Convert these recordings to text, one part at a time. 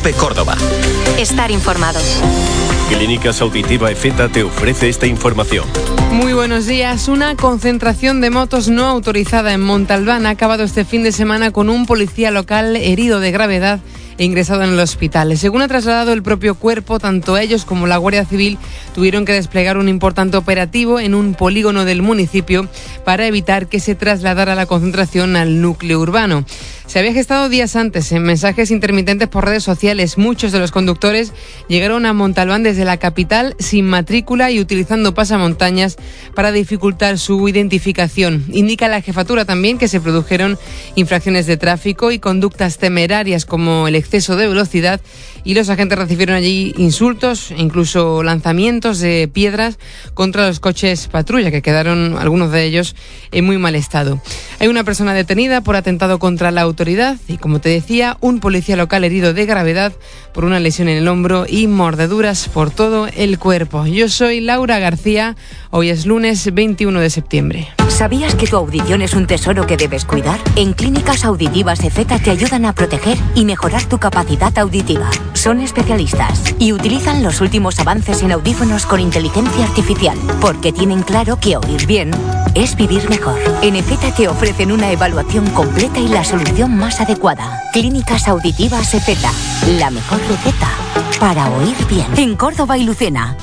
COPE Córdoba. Estar informado. Clínicas Auditiva EFETA te ofrece esta información. Muy buenos días. Una concentración de motos no autorizada en Montalbán ha acabado este fin de semana con un policía local herido de gravedad e ingresado en el hospital. Según ha trasladado el propio cuerpo, tanto ellos como la Guardia Civil tuvieron que desplegar un importante operativo en un polígono del municipio para evitar que se trasladara la concentración al núcleo urbano. Se había gestado días antes en mensajes intermitentes por redes sociales. Muchos de los conductores llegaron a Montalbán desde la capital sin matrícula y utilizando pasamontañas para dificultar su identificación. Indica la jefatura también que se produjeron infracciones de tráfico y conductas temerarias como el exceso de velocidad, y los agentes recibieron allí insultos e incluso lanzamientos de piedras contra los coches patrulla, que quedaron algunos de ellos en muy mal estado. Hay una persona detenida por atentado contra la autoridad y, como te decía, un policía local herido de gravedad por una lesión en el hombro y mordeduras por todo el cuerpo. Yo soy Laura García. Hoy es lunes 21 de septiembre. ¿Sabías que tu audición es un tesoro que debes cuidar? En Clínicas Auditivas EFETA te ayudan a proteger y mejorar tu capacidad auditiva. Son especialistas y utilizan los últimos avances en audífonos con inteligencia artificial, porque tienen claro que oír bien es vivir mejor. En EFETA te ofrecen una evaluación completa y la solución más adecuada. Clínicas Auditivas EFETA, la mejor receta para oír bien. En Córdoba y Lucena.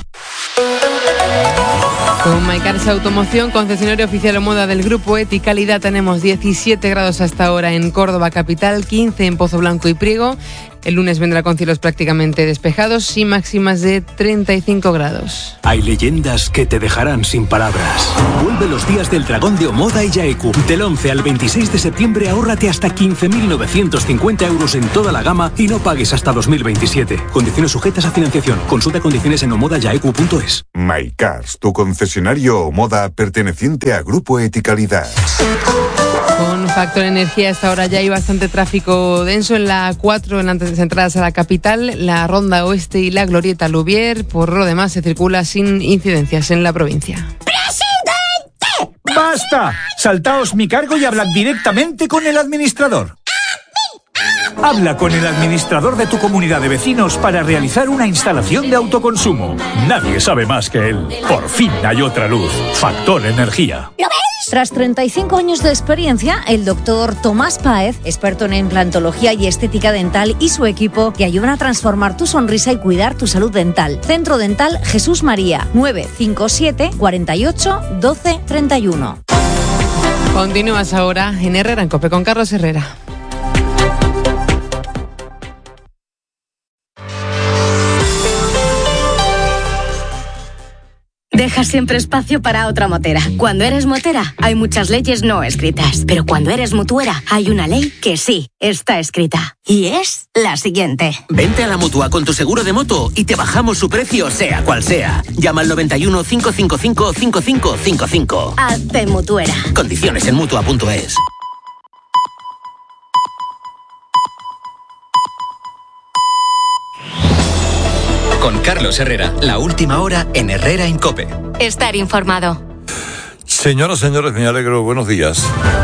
Con Maicars Automoción, concesionario oficial o moda del Grupo ETI Calidad, tenemos 17 grados hasta ahora en Córdoba capital, 15 en Pozo Blanco y Priego. El lunes vendrá con cielos prácticamente despejados y máximas de 35 grados. Hay leyendas que te dejarán sin palabras. Vuelve los días del Dragón de Omoda y Yaeku. Del 11 al 26 de septiembre ahórrate hasta 15.950 euros en toda la gama y no pagues hasta 2027. Condiciones sujetas a financiación. Consulta condiciones en omodayaeku.es. Maicars, tu concesionario Omoda perteneciente a Grupo ETI Calidad. Con Factor Energía, hasta ahora ya hay bastante tráfico denso en la A4 en las entradas a la capital, la Ronda Oeste y la Glorieta Lubier. Por lo demás, se circula sin incidencias en la provincia. ¡Presidente! ¡Basta! Saltaos mi cargo y hablad directamente con el administrador. Habla con el administrador de tu comunidad de vecinos para realizar una instalación de autoconsumo. Nadie sabe más que él. Por fin hay otra luz. Factor Energía. ¿Lo ves? Tras 35 años de experiencia, el doctor Tomás Páez, experto en implantología y estética dental, y su equipo te ayudan a transformar tu sonrisa y cuidar tu salud dental. Centro Dental Jesús María, 957 48 12 31. Continúas ahora en Herrera en COPE con Carlos Herrera. Deja siempre espacio para otra motera. Cuando eres motera, hay muchas leyes no escritas. Pero cuando eres mutuera, hay una ley que sí está escrita. Y es la siguiente. Vente a la Mutua con tu seguro de moto y te bajamos su precio, sea cual sea. Llama al 91 555 5555. Hazte mutuera. Condiciones en Mutua.es. Con Carlos Herrera, la última hora en Herrera en COPE. Estar informado. Señoras, señores, me alegro. Buenos días.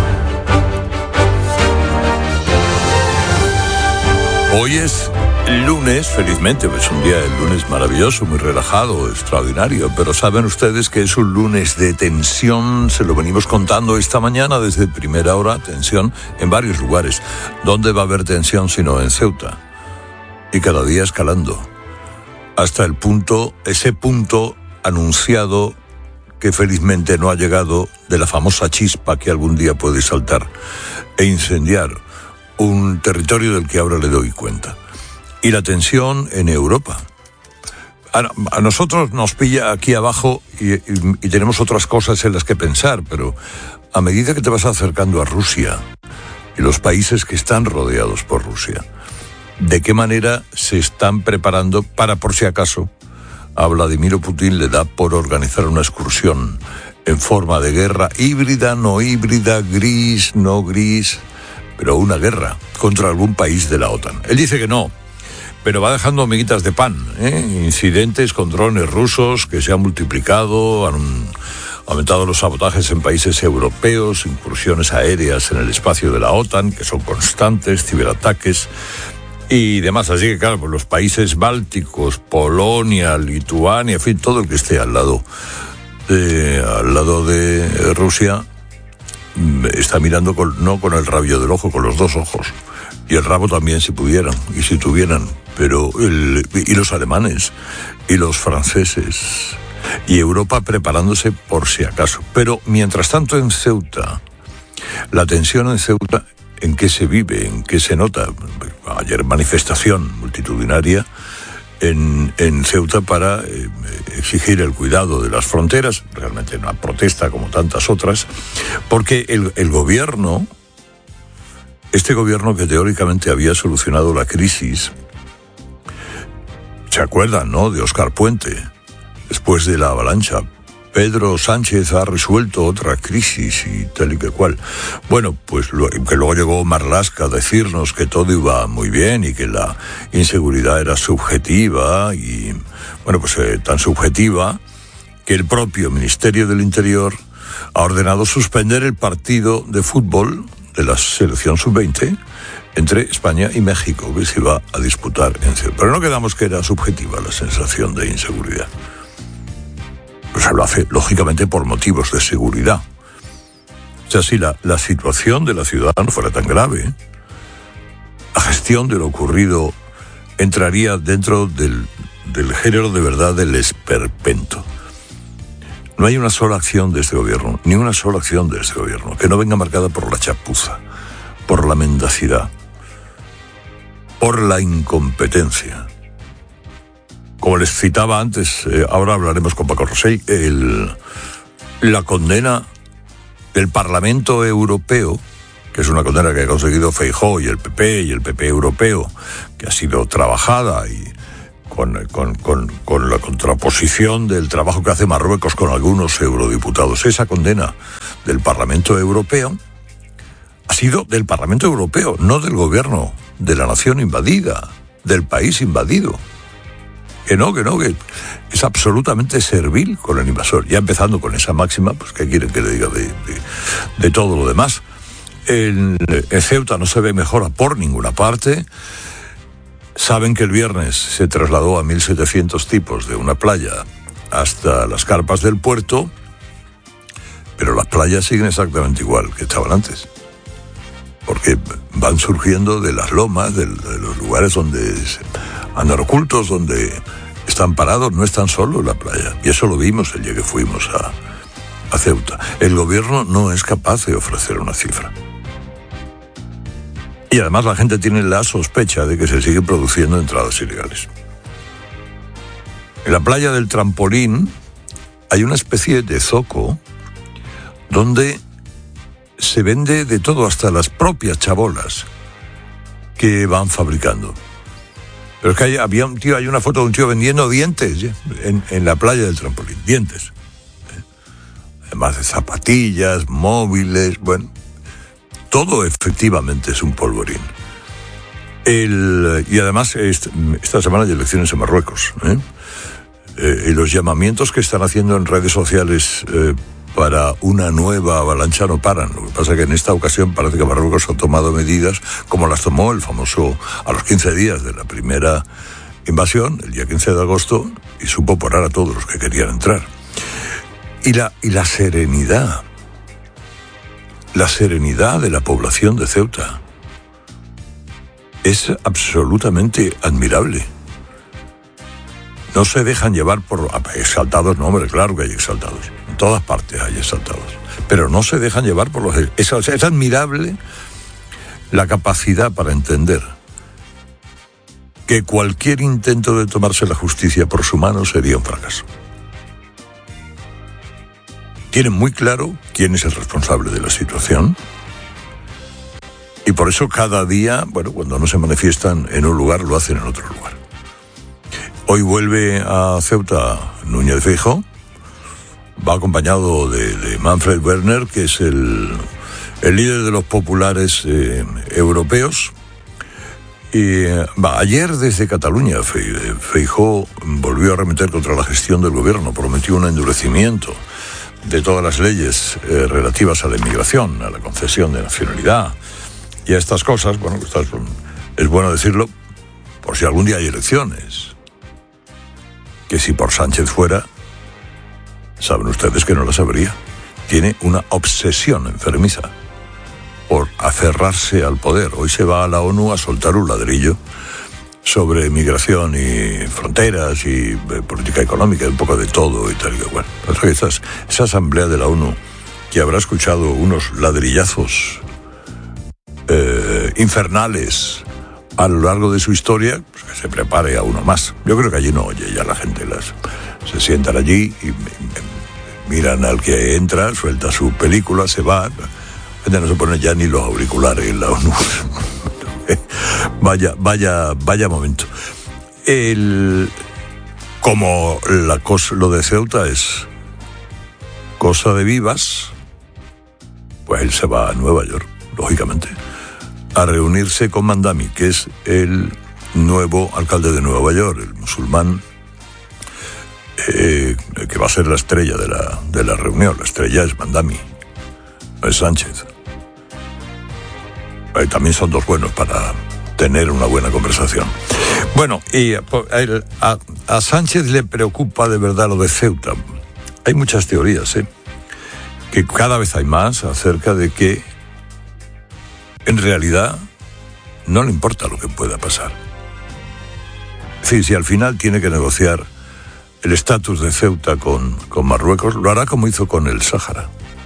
Hoy es lunes, felizmente, es un día, el lunes maravilloso, muy relajado, extraordinario, pero saben ustedes que es un lunes de tensión, se lo venimos contando esta mañana desde primera hora, tensión en varios lugares. ¿Dónde va a haber tensión sino en Ceuta? Y cada día escalando. Hasta el punto, ese punto anunciado que felizmente no ha llegado, de la famosa chispa que algún día puede saltar e incendiar un territorio del que ahora le doy cuenta. Y la tensión en Europa. A nosotros nos pilla aquí abajo y tenemos otras cosas en las que pensar, pero a medida que te vas acercando a Rusia y los países que están rodeados por Rusia, ¿de qué manera se están preparando para, por si acaso, a Vladimir Putin le da por organizar una excursión en forma de guerra híbrida, no híbrida, gris, no gris, pero una guerra contra algún país de la OTAN? Él dice que no, pero va dejando amiguitas de pan, incidentes con drones rusos que se han multiplicado, han aumentado los sabotajes en países europeos, incursiones aéreas en el espacio de la OTAN, que son constantes, ciberataques. y demás. Así que, claro, pues los países bálticos, Polonia, Lituania, en fin, todo el que esté al lado de Rusia está mirando no con el rabillo del ojo, con los dos ojos. Y el rabo también, si pudieran, y si tuvieran. Pero y los alemanes, y los franceses, y Europa preparándose por si acaso. Pero, mientras tanto, en Ceuta, la tensión en Ceuta, ¿en qué se vive? ¿En qué se nota? Ayer manifestación multitudinaria en Ceuta para exigir el cuidado de las fronteras, realmente una protesta como tantas otras, porque el gobierno, este gobierno que teóricamente había solucionado la crisis, ¿se acuerdan, no?, de Óscar Puente, después de la avalancha? Pedro Sánchez ha resuelto otra crisis y tal y que cual. Bueno, pues que luego llegó Marlaska a decirnos que todo iba muy bien y que la inseguridad era subjetiva y, bueno, pues tan subjetiva que el propio Ministerio del Interior ha ordenado suspender el partido de fútbol de la selección sub-20 entre España y México, que se iba a disputar en Ceuta. Pero no quedamos que era subjetiva la sensación de inseguridad. Pues lo hace, lógicamente, por motivos de seguridad. O sea, si la situación de la ciudad no fuera tan grave, la gestión de lo ocurrido entraría dentro del género de verdad del esperpento. No hay una sola acción de este gobierno, ni una sola acción de este gobierno, que no venga marcada por la chapuza, por la mendacidad, por la incompetencia. Como les citaba antes, ahora hablaremos con Paco Rosell, la condena del Parlamento Europeo, que es una condena que ha conseguido Feijóo y el PP europeo, que ha sido trabajada y con la contraposición del trabajo que hace Marruecos con algunos eurodiputados. Esa condena del Parlamento Europeo ha sido del Parlamento Europeo, no del gobierno de la nación invadida, del país invadido. Que es absolutamente servil con el invasor. Ya empezando con esa máxima, pues ¿qué quieren que le diga de todo lo demás? En Ceuta no se ve mejora por ninguna parte. Saben que el viernes se trasladó a 1.700 tipos de una playa hasta las carpas del puerto, pero las playas siguen exactamente igual que estaban antes. Porque van surgiendo de las lomas, de los lugares donde andan ocultos, donde están parados, no están solo en la playa. Y eso lo vimos el día que fuimos a Ceuta. El gobierno no es capaz de ofrecer una cifra. Y además la gente tiene la sospecha de que se siguen produciendo entradas ilegales. En la playa del Trampolín hay una especie de zoco donde se vende de todo, hasta las propias chabolas que van fabricando. Pero es que hay una foto de un tío vendiendo dientes en la playa del Trampolín, dientes. Además de zapatillas, móviles, bueno, todo efectivamente es un polvorín. Y además esta semana hay elecciones en Marruecos, y los llamamientos que están haciendo en redes sociales para una nueva avalancha no paran. Lo que pasa es que en esta ocasión parece que Marruecos ha tomado medidas como las tomó el famoso a los 15 días de la primera invasión, el día 15 de agosto, y supo parar a todos los que querían entrar. Y la serenidad de la población de Ceuta es absolutamente admirable. No se dejan llevar por exaltados, no, hombre, claro que hay exaltados. En todas partes hay exaltados. Pero no se dejan llevar por los... Es admirable la capacidad para entender que cualquier intento de tomarse la justicia por su mano sería un fracaso. Tienen muy claro quién es el responsable de la situación. Y por eso cada día, bueno, cuando no se manifiestan en un lugar, lo hacen en otro lugar. Hoy vuelve a Ceuta Núñez Feijóo, va acompañado de Manfred Werner, que es el líder de los populares europeos. Y ayer desde Cataluña Feijóo volvió a arremeter contra la gestión del gobierno, prometió un endurecimiento de todas las leyes relativas a la inmigración, a la concesión de nacionalidad y a estas cosas. Bueno, es bueno decirlo, por si algún día hay elecciones, que si por Sánchez fuera, saben ustedes que no las habría. Tiene una obsesión enfermiza por aferrarse al poder. Hoy se va a la ONU a soltar un ladrillo sobre migración y fronteras y política económica, un poco de todo y tal. Bueno, esa asamblea de la ONU, que habrá escuchado unos ladrillazos infernales a lo largo de su historia, pues que se prepare a uno más. Yo creo que allí no oye ya la gente, se sientan allí y miran al que entra, suelta su película, se va. No se ponen ya ni los auriculares en la ONU. Vaya momento. Como lo de Ceuta es cosa de vivas, pues él se va a Nueva York, lógicamente, a reunirse con Mandami, que es el nuevo alcalde de Nueva York, el musulmán, que va a ser la estrella de la reunión. La estrella es Mandami, no es Sánchez. También son dos buenos para tener una buena conversación. Bueno, y a Sánchez le preocupa de verdad lo de Ceuta. Hay muchas teorías, que cada vez hay más acerca de que en realidad no le importa lo que pueda pasar. Es decir, si al final tiene que negociar el estatus de Ceuta con Marruecos, lo hará como hizo con el Sáhara.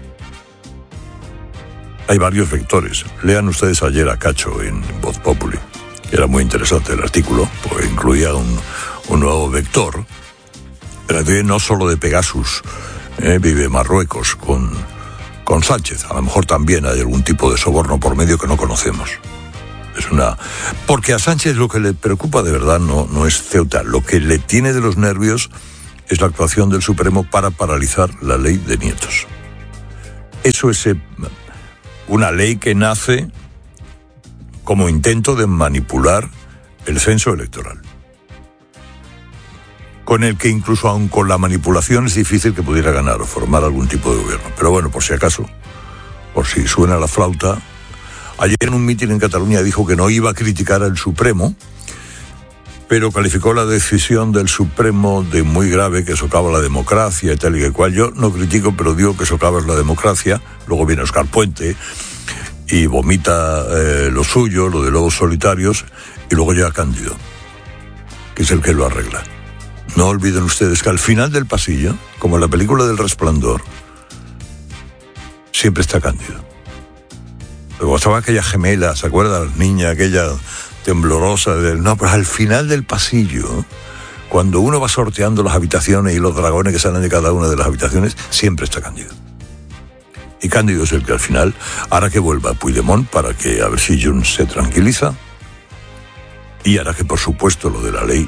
Hay varios vectores. Lean ustedes ayer a Cacho en Voz Populi. Era muy interesante el artículo, porque incluía un nuevo vector. Pero no solo de Pegasus vive Marruecos con Sánchez. A lo mejor también hay algún tipo de soborno por medio que no conocemos. Porque a Sánchez lo que le preocupa de verdad no es Ceuta. Lo que le tiene de los nervios es la actuación del Supremo para paralizar la ley de nietos. Eso es una ley que nace como intento de manipular el censo electoral, con el que incluso aun con la manipulación es difícil que pudiera ganar o formar algún tipo de gobierno. Pero bueno, por si acaso, por si suena la flauta, ayer en un mitin en Cataluña dijo que no iba a criticar al Supremo, pero calificó la decisión del Supremo de muy grave, que socava la democracia y tal y que cual. Yo no critico, pero digo que socava la democracia. Luego viene Óscar Puente y vomita lo suyo, lo de lobos solitarios, y luego llega Cándido, que es el que lo arregla. No olviden ustedes que al final del pasillo, como en la película del Resplandor, siempre está Cándido. Luego estaba aquella gemela, ¿se acuerdan? La niña aquella temblorosa. No, pero al final del pasillo, cuando uno va sorteando las habitaciones y los dragones que salen de cada una de las habitaciones, siempre está Cándido. Y Cándido es el que al final hará que vuelva a Puigdemont para que a ver si Junts se tranquiliza, y hará que, por supuesto, lo de la ley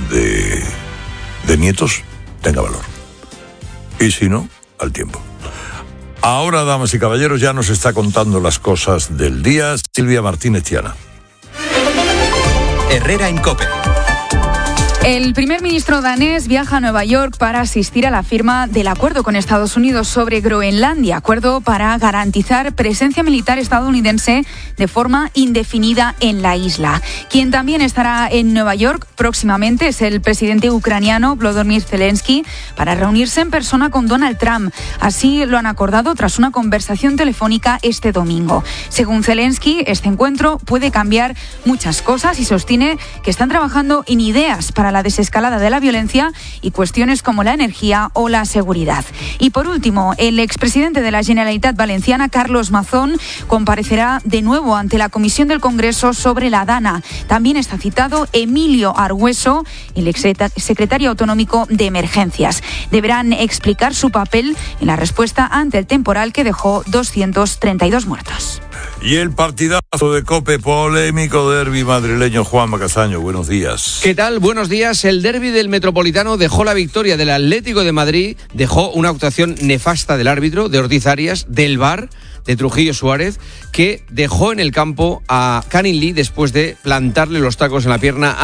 de nietos tenga valor. Y si no, al tiempo. Ahora, damas y caballeros, ya nos está contando las cosas del día Silvia Martínez Tiana. Herrera en COPE. El primer ministro danés viaja a Nueva York para asistir a la firma del acuerdo con Estados Unidos sobre Groenlandia, acuerdo para garantizar presencia militar estadounidense de forma indefinida en la isla. Quien también estará en Nueva York próximamente es el presidente ucraniano Volodymyr Zelensky para reunirse en persona con Donald Trump. Así lo han acordado tras una conversación telefónica este domingo. Según Zelensky, este encuentro puede cambiar muchas cosas y sostiene que están trabajando en ideas para la desescalada de la violencia y cuestiones como la energía o la seguridad. Y por último, el expresidente de la Generalitat Valenciana, Carlos Mazón, comparecerá de nuevo ante la Comisión del Congreso sobre la Dana. También está citado Emilio Argüeso, el exsecretario autonómico de Emergencias. Deberán explicar su papel en la respuesta ante el temporal que dejó 232 muertos. Y el partidazo de COPE, polémico derbi madrileño. Juanma Castaño, buenos días. ¿Qué tal? Buenos días. El derbi del Metropolitano dejó la victoria del Atlético de Madrid, dejó una actuación nefasta del árbitro, de Ortiz Arias, del VAR, de Trujillo Suárez, que dejó en el campo a Canning Lee después de plantarle los tacos en la pierna a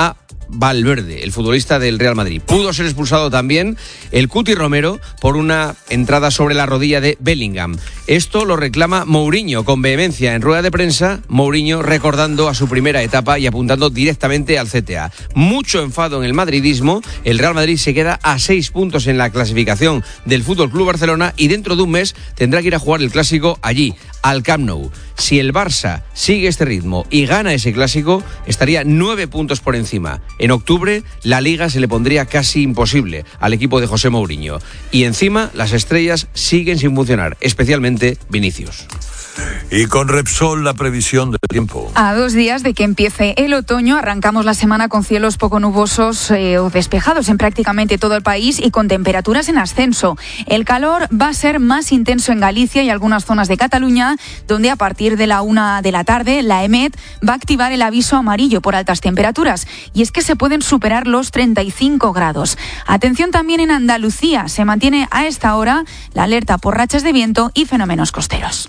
Valverde, el futbolista del Real Madrid. Pudo ser expulsado también el Cuti Romero por una entrada sobre la rodilla de Bellingham. Esto lo reclama Mourinho con vehemencia en rueda de prensa. Mourinho recordando a su primera etapa y apuntando directamente al CTA. Mucho enfado en el madridismo. El Real Madrid se queda a 6 puntos en la clasificación del FC Barcelona y dentro de un mes tendrá que ir a jugar el clásico allí, al Camp Nou. Si el Barça sigue este ritmo y gana ese clásico, estaría 9 puntos por encima. En octubre, la Liga se le pondría casi imposible al equipo de José Mourinho. Y encima, las estrellas siguen sin funcionar, especialmente Vinicius. Y con Repsol, la previsión del tiempo. A 2 días de que empiece el otoño, arrancamos la semana con cielos poco nubosos o despejados en prácticamente todo el país y con temperaturas en ascenso. El calor va a ser más intenso en Galicia y algunas zonas de Cataluña, donde a partir de la 1 de la tarde, la EMET va a activar el aviso amarillo por altas temperaturas. Y es que se pueden superar los 35 grados. Atención también en Andalucía. Se mantiene a esta hora la alerta por rachas de viento y fenómenos costeros.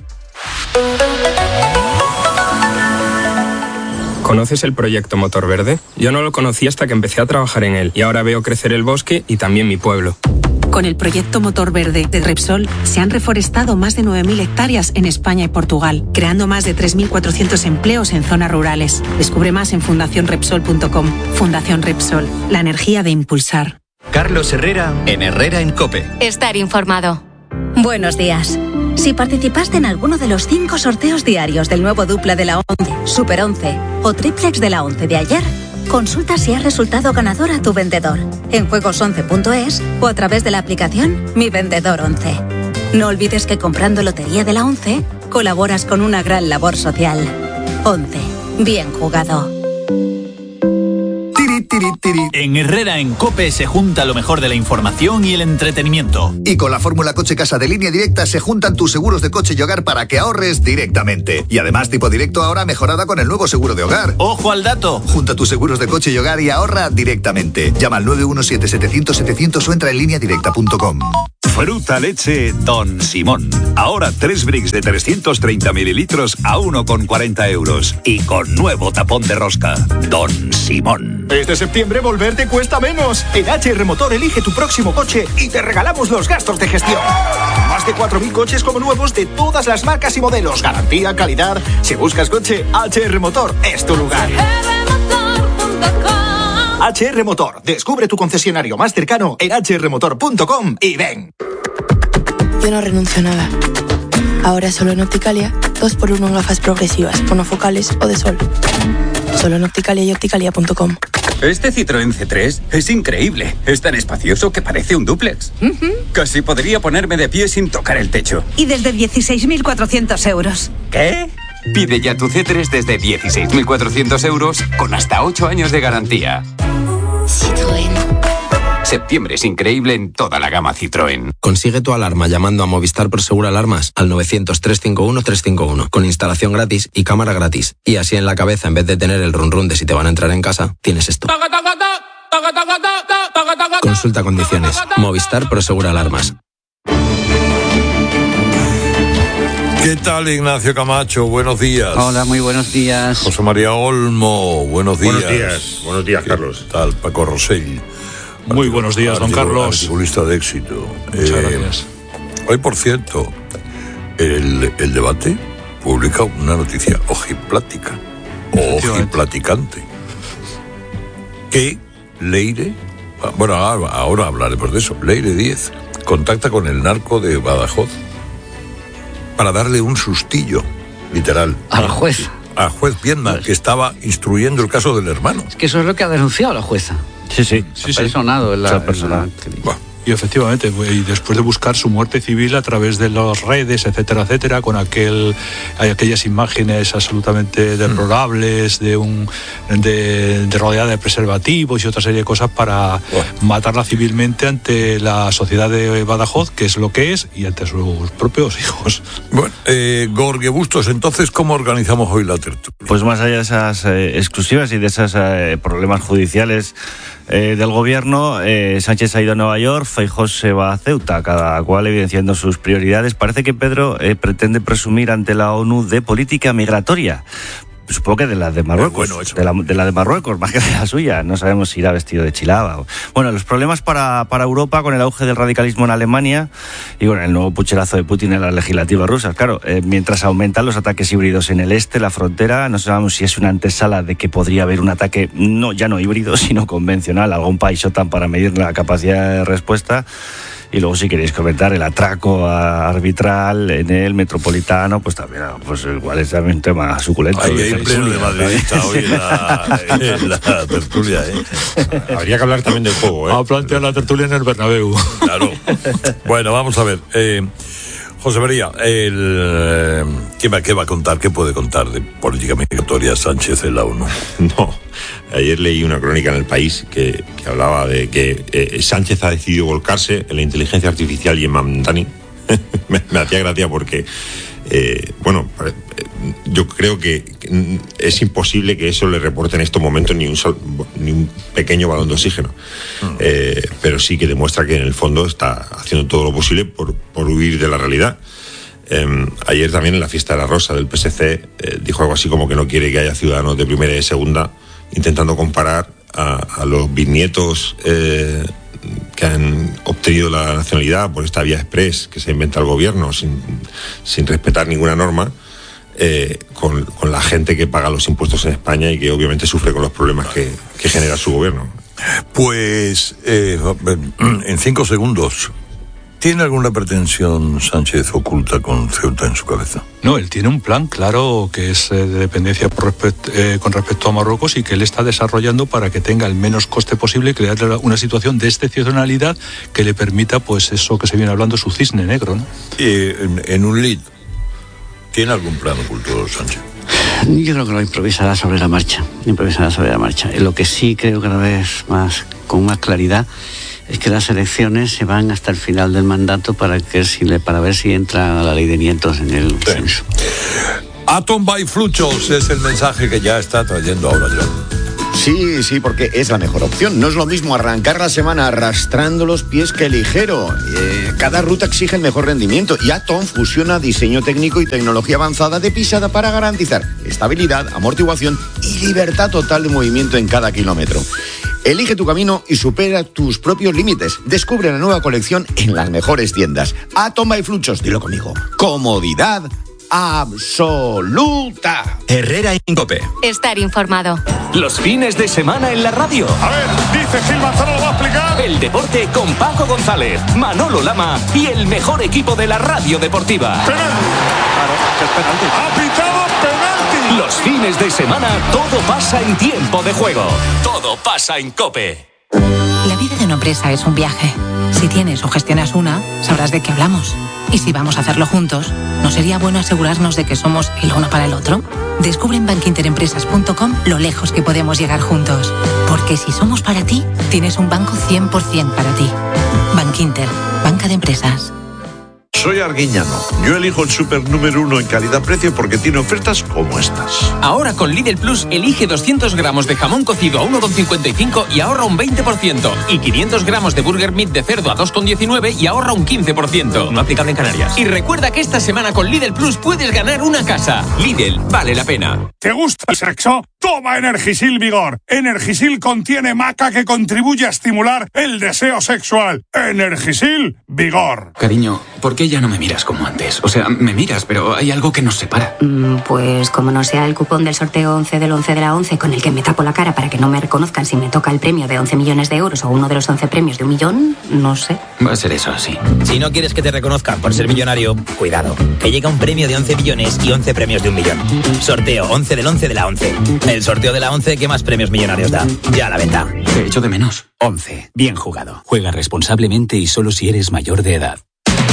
¿Conoces el proyecto Motor Verde? Yo no lo conocí hasta que empecé a trabajar en él y ahora veo crecer el bosque y también mi pueblo. Con el proyecto Motor Verde de Repsol se han reforestado más de 9.000 hectáreas en España y Portugal, creando más de 3.400 empleos en zonas rurales. Descubre más en fundacionrepsol.com. Fundación Repsol, la energía de impulsar. Carlos Herrera en Herrera en COPE. Estar informado. Buenos días. Si participaste en alguno de los 5 sorteos diarios del nuevo dupla de la 11, Super 11 o triplex de la 11 de ayer, consulta si has resultado ganador a tu vendedor en juegos11.es o a través de la aplicación Mi Vendedor 11. No olvides que comprando Lotería de la 11 colaboras con una gran labor social. 11. Bien jugado. En Herrera en COPE se junta lo mejor de la información y el entretenimiento. Y con la fórmula Coche Casa de Línea Directa se juntan tus seguros de coche y hogar para que ahorres directamente. Y además Tipo Directo ahora mejorada con el nuevo seguro de hogar. ¡Ojo al dato! Junta tus seguros de coche y hogar y ahorra directamente. Llama al 917-700-700 o entra en lineadirecta.com. Fruta leche Don Simón. Ahora 3 bricks de 330 mililitros a 1,40 euros. Y con nuevo tapón de rosca. Don Simón. Este septiembre volver te cuesta menos. En HR Motor elige tu próximo coche y te regalamos los gastos de gestión. Más de 4.000 coches como nuevos de todas las marcas y modelos. Garantía, calidad. Si buscas coche, HR Motor es tu lugar. HR Motor. Descubre tu concesionario más cercano en hrmotor.com y ven. Yo no renuncio a nada. Ahora solo en Opticalia, 2x1 en gafas progresivas, monofocales o de sol. Solo en Opticalia y opticalia.com. Este Citroën C3 es increíble. Es tan espacioso que parece un dúplex. Casi podría ponerme de pie sin tocar el techo. Y desde 16.400 euros. ¿Qué? Pide ya tu C3 desde 16.400 euros con hasta 8 años de garantía. Citroën. Septiembre es increíble en toda la gama Citroën. Consigue tu alarma llamando a Movistar Prosegur Alarmas al 900-351-351 con instalación gratis y cámara gratis. Y así en la cabeza, en vez de tener el run run de si te van a entrar en casa, tienes esto. Consulta condiciones. Movistar Prosegur Alarmas. ¿Qué tal, Ignacio Camacho? Buenos días. Hola, muy buenos días. José María Olmo, buenos días. Buenos días. Buenos días, Carlos. ¿Qué tal, Paco Rosell? Muy buenos días, don Carlos. Articulista de éxito. Muchas gracias. Hoy, por cierto, el debate publica una noticia ojiplática o ojiplaticante. Que Leire, bueno, ahora hablaremos de eso, Leire 10 contacta con el narco de Badajoz para darle un sustillo, literal. Al juez. Al juez Viedma, que estaba instruyendo el caso del hermano. Es que eso es lo que ha denunciado la jueza. Sí. Personado en la Y efectivamente, y después de buscar su muerte civil a través de las redes, etcétera, con aquellas imágenes absolutamente deplorables de rodeada de preservativos y otra serie de cosas para matarla civilmente ante la sociedad de Badajoz, que es lo que es, y ante sus propios hijos. Bueno, Gorge Bustos, entonces, ¿cómo organizamos hoy la tertulia? Pues más allá de esas exclusivas y de esos problemas judiciales del gobierno, Sánchez ha ido a Nueva York, Feijóo se va a Ceuta, cada cual evidenciando sus prioridades. Parece que Pedro pretende presumir ante la ONU de política migratoria. Supongo que de la de Marruecos, de la de Marruecos, más que de la suya. No sabemos si irá vestido de chilaba. Bueno, los problemas para Europa con el auge del radicalismo en Alemania y con el nuevo pucherazo de Putin en las legislativas rusas. Claro, mientras aumentan los ataques híbridos en el este, la frontera, no sabemos si es una antesala de que podría haber un ataque, ya no híbrido, sino convencional, algún país OTAN para medir la capacidad de respuesta. Y luego, si queréis comentar el atraco arbitral en el Metropolitano, pues también, pues igual es también un tema suculento. Ahí hay pleno de madridista hoy en la tertulia, Habría que hablar también del juego, Ha planteado la tertulia en el Bernabéu. Claro. Bueno, vamos a ver. José María, ¿qué va a contar? ¿Qué puede contar de política migratoria Sánchez en la ONU? No. Ayer leí una crónica en El País que hablaba de que Sánchez ha decidido volcarse en la inteligencia artificial y en Mamdani. me hacía gracia porque, yo creo que es imposible que eso le reporte en estos momentos ni un pequeño balón de oxígeno. Pero sí que demuestra que en el fondo está haciendo todo lo posible por huir de la realidad. Ayer también en la fiesta de la Rosa del PSC dijo algo así como que no quiere que haya ciudadanos de primera y de segunda, intentando comparar a los bisnietos que han obtenido la nacionalidad por esta vía express que se inventa el gobierno sin respetar ninguna norma, con la gente que paga los impuestos en España y que obviamente sufre con los problemas que genera su gobierno. Pues en 5 segundos, ¿tiene alguna pretensión Sánchez oculta con Ceuta en su cabeza? No, él tiene un plan claro que es de dependencia con respecto a Marruecos y que él está desarrollando para que tenga el menos coste posible, crear una situación de excepcionalidad que le permita, pues eso que se viene hablando, su cisne negro, ¿no? En un lead, ¿tiene algún plan oculto Sánchez? Yo creo que lo improvisará sobre la marcha. Lo que sí creo cada vez más, con más claridad, es que las elecciones se van hasta el final del mandato para ver si entra la ley de nietos en el censo. Atom by Fluchos es el mensaje que ya está trayendo ahora John. Sí, porque es la mejor opción. No es lo mismo arrancar la semana arrastrando los pies que ligero. Cada ruta exige el mejor rendimiento y Atom fusiona diseño técnico y tecnología avanzada de pisada para garantizar estabilidad, amortiguación y libertad total de movimiento en cada kilómetro. Elige tu camino y supera tus propios límites. Descubre la nueva colección en las mejores tiendas. Atom by Fluchos, dilo conmigo. Comodidad absoluta. Herrera en COPE. Estar informado. Los fines de semana en la radio. A ver, dice Gil Manzano, ¿lo va a explicar? El deporte con Paco González, Manolo Lama y el mejor equipo de la radio deportiva. ¡Penalti! Claro, es penalti. ¡Ha pitado penalti! Los fines de semana todo pasa en tiempo de juego. Todo pasa en COPE. La vida de una empresa es un viaje. Si tienes o gestionas una, sabrás de qué hablamos. Y si vamos a hacerlo juntos, ¿no sería bueno asegurarnos de que somos el uno para el otro? Descubre en bankinterempresas.com lo lejos que podemos llegar juntos. Porque si somos para ti, tienes un banco 100% para ti. Bankinter, banca de empresas. Soy Arguiñano. Yo elijo el súper número 1 en calidad-precio porque tiene ofertas como estas. Ahora con Lidl Plus elige 200 gramos de jamón cocido a 1,55 y ahorra un 20%. Y 500 gramos de burger meat de cerdo a 2,19 y ahorra un 15%. No aplicable en Canarias. Y recuerda que esta semana con Lidl Plus puedes ganar una casa. Lidl, vale la pena. ¿Te gusta el sexo? Toma Energisil Vigor. Energisil contiene maca que contribuye a estimular el deseo sexual. Energisil Vigor. Cariño, ¿por qué ya no me miras como antes? O sea, me miras, pero hay algo que nos separa. Pues como no sea el cupón del sorteo 11 del 11 de la 11 con el que me tapo la cara para que no me reconozcan si me toca el premio de 11 millones de euros o uno de los 11 premios de 1 millón, no sé. Va a ser eso, sí. Si no quieres que te reconozcan por ser millonario, cuidado, que llega un premio de 11 millones y 11 premios de 1 millón. Sorteo 11 del 11 de la 11. El sorteo de la 11 que más premios millonarios da. Ya a la venta. Te echo de menos. 11. Bien jugado. Juega responsablemente y solo si eres mayor de edad.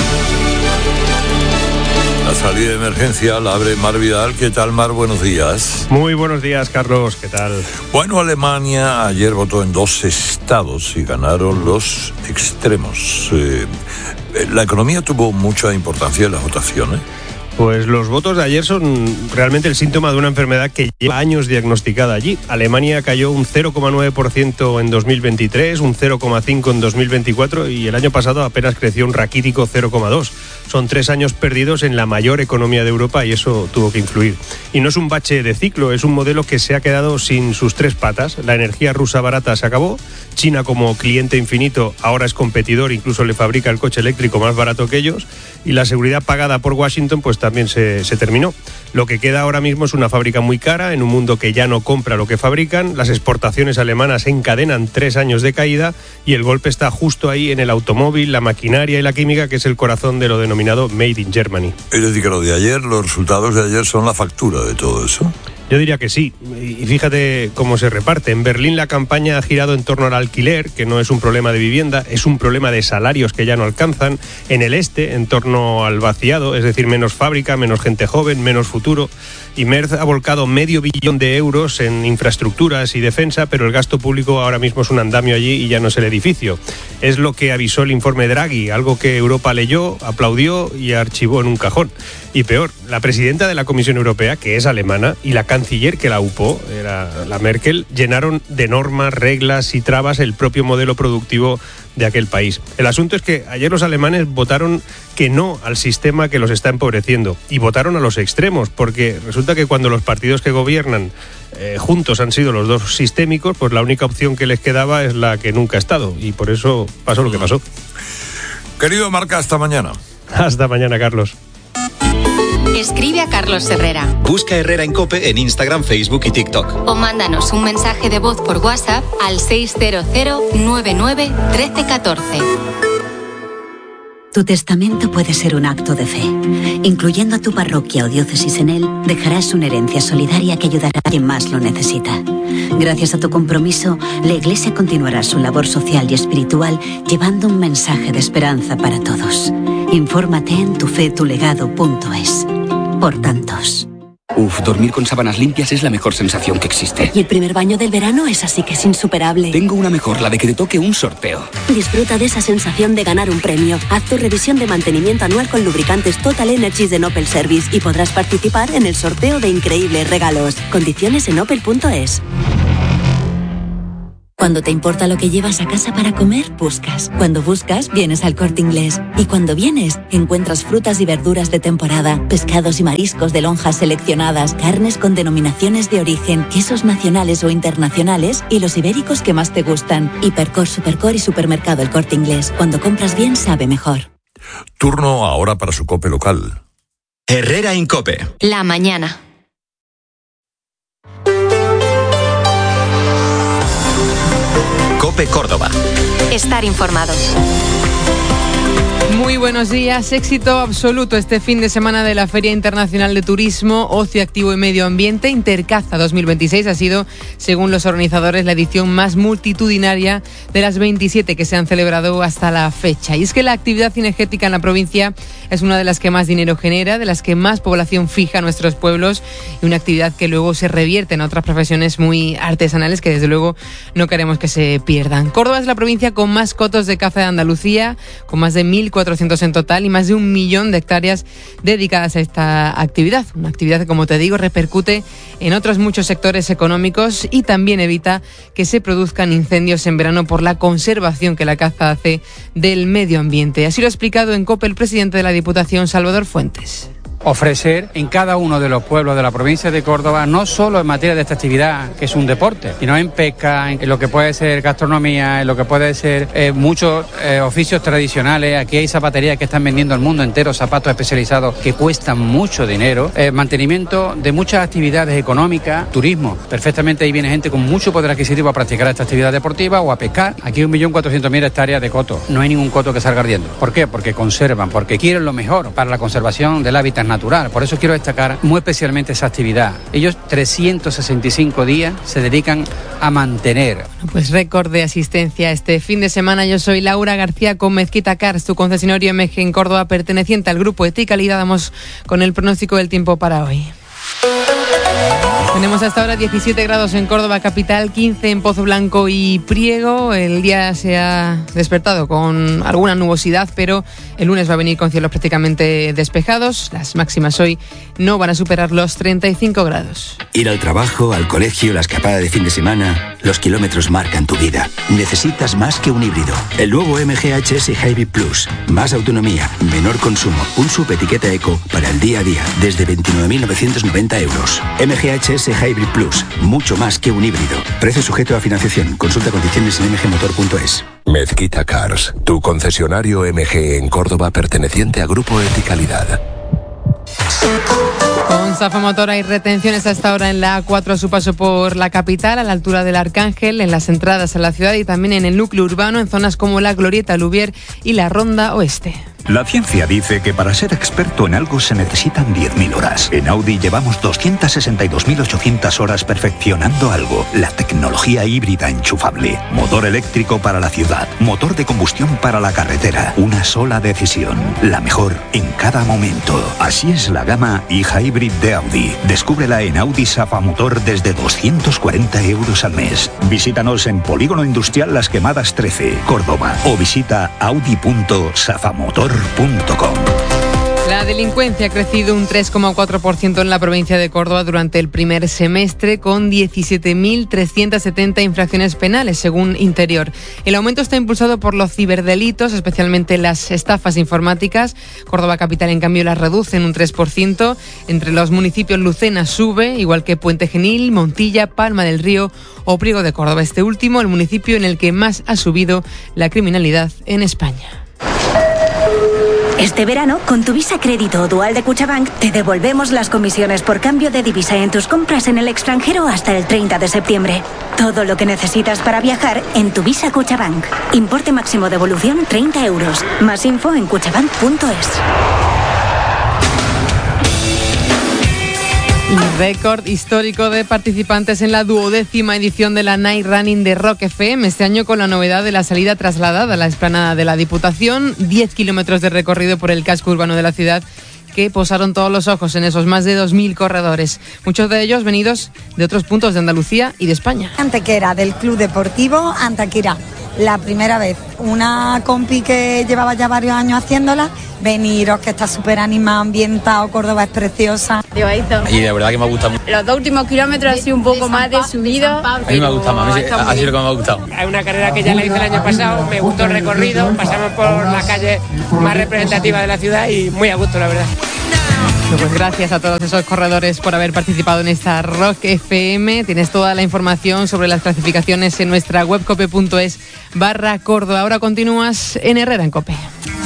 La salida de emergencia la abre Mar Vidal. ¿Qué tal, Mar? Buenos días. Muy buenos días, Carlos. ¿Qué tal? Bueno, Alemania ayer votó en 2 estados y ganaron los extremos. La economía tuvo mucha importancia en las votaciones. Pues los votos de ayer son realmente el síntoma de una enfermedad que lleva años diagnosticada allí. Alemania cayó un 0,9% en 2023, un 0,5% en 2024 y el año pasado apenas creció un raquítico 0,2%. Son 3 años perdidos en la mayor economía de Europa y eso tuvo que influir. Y no es un bache de ciclo, es un modelo que se ha quedado sin sus 3 patas. La energía rusa barata se acabó, China como cliente infinito ahora es competidor, incluso le fabrica el coche eléctrico más barato que ellos, y la seguridad pagada por Washington pues también se terminó. Lo que queda ahora mismo es una fábrica muy cara en un mundo que ya no compra lo que fabrican, las exportaciones alemanas encadenan 3 años de caída y el golpe está justo ahí en el automóvil, la maquinaria y la química, que es el corazón de lo denominado Made in Germany. Es decir, que lo de ayer, los resultados de ayer son la factura de todo eso. Yo diría que sí, y fíjate cómo se reparte. En Berlín la campaña ha girado en torno al alquiler, que no es un problema de vivienda, es un problema de salarios que ya no alcanzan. En el este, en torno al vaciado, es decir, menos fábrica, menos gente joven, menos futuro. Y Merz ha volcado $500 millones en infraestructuras y defensa, pero el gasto público ahora mismo es un andamio allí y ya no es el edificio. Es lo que avisó el informe Draghi, algo que Europa leyó, aplaudió y archivó en un cajón. Y peor, la presidenta de la Comisión Europea, que es alemana, y la canciller que la upó, era la Merkel, llenaron de normas, reglas y trabas el propio modelo productivo de aquel país. El asunto es que ayer los alemanes votaron que no al sistema que los está empobreciendo y votaron a los extremos, porque resulta que cuando los partidos que gobiernan juntos han sido los dos sistémicos, pues la única opción que les quedaba es la que nunca ha estado, y por eso pasó lo que pasó. Querido Marca, hasta mañana. Hasta mañana, Carlos. Escribe a Carlos Herrera. Busca Herrera en COPE en Instagram, Facebook y TikTok. O mándanos un mensaje de voz por WhatsApp al 600 99 13 14. Tu testamento puede ser un acto de fe. Incluyendo a tu parroquia o diócesis en él, dejarás una herencia solidaria que ayudará a quien más lo necesita. Gracias a tu compromiso, la Iglesia continuará su labor social y espiritual llevando un mensaje de esperanza para todos. Infórmate en tufetulegado.es. Por tantos. Dormir con sábanas limpias es la mejor sensación que existe. Y el primer baño del verano es así que es insuperable. Tengo una mejor, la de que te toque un sorteo. Disfruta de esa sensación de ganar un premio. Haz tu revisión de mantenimiento anual con lubricantes Total Energies de Opel Service y podrás participar en el sorteo de increíbles regalos. Condiciones en opel.es. Cuando te importa lo que llevas a casa para comer, buscas. Cuando buscas, vienes al Corte Inglés. Y cuando vienes, encuentras frutas y verduras de temporada, pescados y mariscos de lonjas seleccionadas, carnes con denominaciones de origen, quesos nacionales o internacionales y los ibéricos que más te gustan. Hipercor, Supercor y Supermercado El Corte Inglés. Cuando compras bien, sabe mejor. Turno ahora para su COPE local. Herrera en COPE. La mañana. COPE Córdoba. Estar informado. Muy buenos días. Éxito absoluto este fin de semana de la Feria Internacional de Turismo, Ocio Activo y Medio Ambiente. Intercaza 2026 ha sido, según los organizadores, la edición más multitudinaria de las 27 que se han celebrado hasta la fecha. Y es que la actividad cinegética en la provincia es una de las que más dinero genera, de las que más población fija en nuestros pueblos, y una actividad que luego se revierte en otras profesiones muy artesanales que desde luego no queremos que se pierdan. Córdoba es la provincia con más cotos de caza de Andalucía, con más de 1.400 en total y más de 1 millón de hectáreas dedicadas a esta actividad. Una actividad que, como te digo, repercute en otros muchos sectores económicos y también evita que se produzcan incendios en verano por la conservación que la caza hace del medio ambiente. Así lo ha explicado en COPE el presidente de la Diputación, Salvador Fuentes. Ofrecer en cada uno de los pueblos de la provincia de Córdoba, no solo en materia de esta actividad, que es un deporte, sino en pesca, en lo que puede ser gastronomía, en lo que puede ser muchos oficios tradicionales. Aquí hay zapaterías que están vendiendo al mundo entero zapatos especializados que cuestan mucho dinero, mantenimiento de muchas actividades económicas, turismo. Perfectamente ahí viene gente con mucho poder adquisitivo a practicar esta actividad deportiva o a pescar. Aquí hay 1.400.000 hectáreas de coto. No hay ningún coto que salga ardiendo. ¿Por qué? Porque conservan, porque quieren lo mejor para la conservación del hábitat natural. Por eso quiero destacar muy especialmente esa actividad. Ellos 365 días se dedican a mantener. Pues récord de asistencia este fin de semana. Yo soy Laura García con Mezquita Cars, tu concesionario MG en Córdoba perteneciente al grupo Eticalidad. Damos con el pronóstico del tiempo para hoy. Tenemos hasta ahora 17 grados en Córdoba capital, 15 en Pozo Blanco y Priego. El día se ha despertado con alguna nubosidad, pero el lunes va a venir con cielos prácticamente despejados. Las máximas hoy no van a superar los 35 grados. Ir al trabajo, al colegio, la escapada de fin de semana. Los kilómetros marcan tu vida. Necesitas más que un híbrido. El nuevo MG HS Hybrid Plus. Más autonomía, menor consumo, un subetiqueta eco para el día a día. Desde 29.990 euros. MG HS Hybrid Plus. Mucho más que un híbrido. Precio sujeto a financiación. Consulta condiciones en mgmotor.es. Mezquita Cars, tu concesionario MG en Córdoba perteneciente a Grupo Eticalidad. Con Safa Motor hay retenciones hasta ahora en la A4 a su paso por la capital, a la altura del Arcángel, en las entradas a la ciudad y también en el núcleo urbano, en zonas como la Glorieta Lubier y la Ronda Oeste. La ciencia dice que para ser experto en algo se necesitan 10.000 horas. En Audi llevamos 262.800 horas perfeccionando algo. La tecnología híbrida enchufable. Motor eléctrico para la ciudad. Motor de combustión para la carretera. Una sola decisión. La mejor en cada momento. Así es la gama e-Hybrid de Audi. Descúbrela en Audi Safa Motor desde 240 euros al mes. Visítanos en Polígono Industrial Las Quemadas 13, Córdoba. O visita audi.safamotor.com. La delincuencia ha crecido un 3,4% en la provincia de Córdoba durante el primer semestre, con 17.370 infracciones penales, según Interior. El aumento está impulsado por los ciberdelitos, especialmente las estafas informáticas. Córdoba capital, en cambio, las reduce en un 3%. Entre los municipios, Lucena sube, igual que Puente Genil, Montilla, Palma del Río o Priego de Córdoba. Este último, el municipio en el que más ha subido la criminalidad en España. Este verano, con tu Visa Crédito o Dual de Cuchabank, te devolvemos las comisiones por cambio de divisa en tus compras en el extranjero hasta el 30 de septiembre. Todo lo que necesitas para viajar en tu Visa Cuchabank. Importe máximo devolución 30 euros. Más info en cuchabank.es. Récord histórico de participantes en la 12ª edición de la Night Running de Rock FM, este año con la novedad de la salida trasladada a la explanada de la Diputación, 10 kilómetros de recorrido por el casco urbano de la ciudad, que posaron todos los ojos en esos más de 2.000 corredores, muchos de ellos venidos de otros puntos de Andalucía y de España. Antequera, del Club Deportivo Antequera, la primera vez, una compi que llevaba ya varios años haciéndola. Veniros, que está súper animado, ambientado, Córdoba es preciosa. Y de verdad que me ha gustado mucho. Los dos últimos kilómetros ha sido un poco más de subido. A mí me ha gustado más, ha sido lo que me ha gustado. Es una carrera que ya la hice el año pasado, me gustó el recorrido, pasamos por la calle más representativa de la ciudad y muy a gusto, la verdad. Pues gracias a todos esos corredores por haber participado en esta Rock FM. Tienes toda la información sobre las clasificaciones en nuestra web cope.es/Córdoba. Ahora continúas en Herrera en Cope.